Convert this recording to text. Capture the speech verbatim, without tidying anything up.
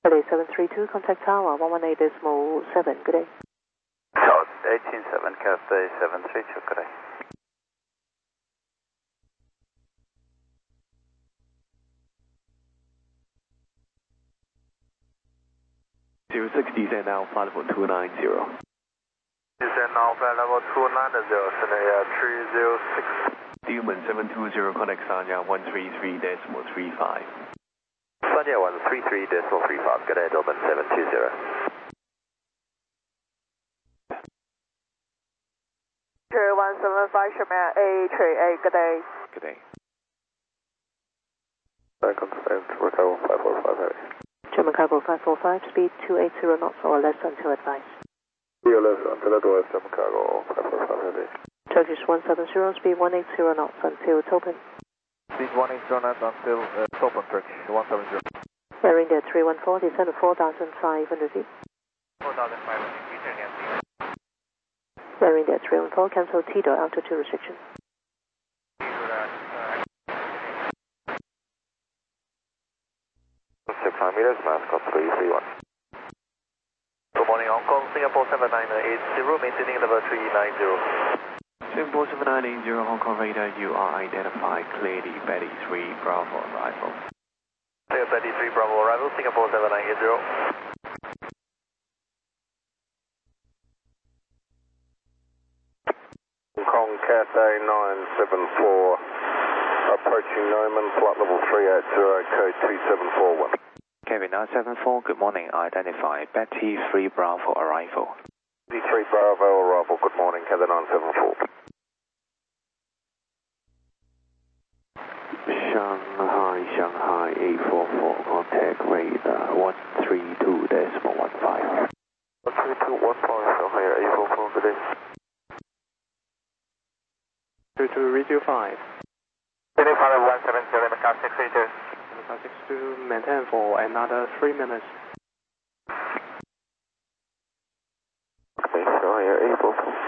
Delhi seven three two, contact tower one one eight decimal seven, good day. South eighteen seven, Cathay seven three two, good day. zero six descend now, flight level two nine zero. Descend now, flight level two nine zero, Center Air three zero six. Dilman seven two zero, contact Sanya one three three decimal three five. Sanya one three three decimal three five, good day, Dilman seven two zero. Three one seven five, Sherman A three eight, good day. Good day. Second stand, Ricardo five four five heavy. German cargo five four five, speed two eighty knots or less until advised. Zero less until advised, German cargo five four five heavy. Turkish one seven zero, speed one eighty knots until Topen. Speed one eighty knots until uh, Topen, Turkish one seven zero. Bearing there three one four, descend four thousand five hundred feet. four thousand five hundred feet, return again. Bearing there three one four, cancel T D O altitude restriction. six hundred meters, Mascot three three one. Good morning, Hong Kong, Singapore seven nine eight zero, maintaining level three nine zero. Singapore seven nine eight zero, Hong Kong radar, you are identified clearly, Betty three, Bravo arrival. Clear Betty three, Bravo arrival, Singapore seven nine eight zero. Hong Kong Cathay nine seven four, approaching Neumann, flight level three eight zero, code two seven four one. Kevin nine seven four, good morning, identify Betty three Bravo arrival. Betty three Bravo arrival, good morning, Cathay nine seven four. Shanghai, Shanghai eight four four, contact radar one three two decimal one five. one three two one five, Shanghai eight four four, good day. two two three two five. City Pilot one seven zero, Macau six three two. Macau six two, maintain for another three minutes. Okay, Shanghai eight four four.